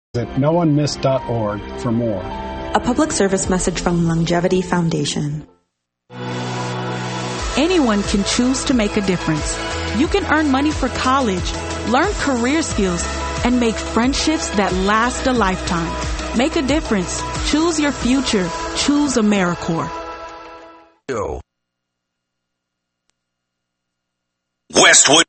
Visit noonemiss.org for more. A public service message from Longevity Foundation. Anyone can choose to make a difference. You can earn money for college, learn career skills, and make friendships that last a lifetime. Make a difference. Choose your future. Choose AmeriCorps. Westwood